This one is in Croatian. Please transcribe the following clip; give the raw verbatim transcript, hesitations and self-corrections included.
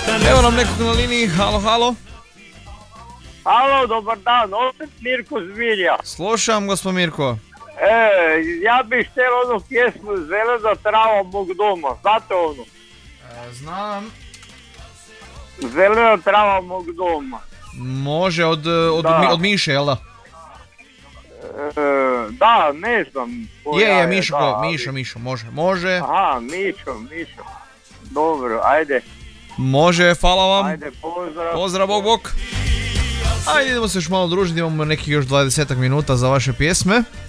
Evo nam nekog na liniji, halo, halo. Halo, dobar dan, opet Mirko Zbilja. Slušam, gospod Mirko. E, ja bih htjel onu pjesmu Zelena trava mog doma, znate onu? E, znam. Zelena trava mog doma. Može, od, od, Da. mi, od Miše, jel da? E, da, ne znam. koja Je, je, Mišo, da, ali- Mišo, Mišo, može, može. Aha, Mišo, Mišo. Dobro, ajde, Može, hvala vam. ajde, pozdrav. Pozdrav, bok, bok. Ajde, idemo se još malo družiti, imamo nekih još dvadesetak minuta za vaše pjesme.